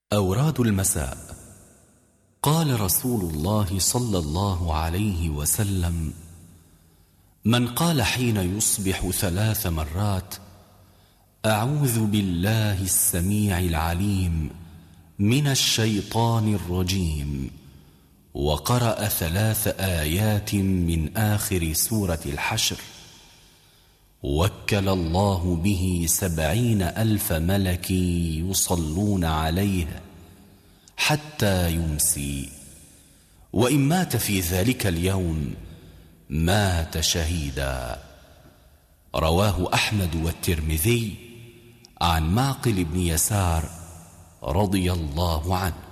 أوراد المساء. قال رسول الله صلى الله عليه وسلم: من قال حين يصبح 3 مرات: أعوذ بالله السميع العليم من الشيطان الرجيم، وقرأ 3 آيات من آخر سورة الحشر، وكل الله به 70,000 ملك يصلون عليه حتى يمسي، وإن مات في ذلك اليوم مات شهيدا. رواه أحمد والترمذي عن معقل بن يسار رضي الله عنه.